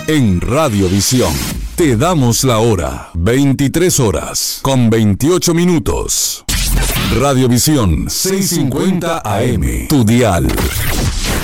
En Radiovisión te damos la hora, 23 horas con 28 minutos. Radiovisión 650 AM, tu dial.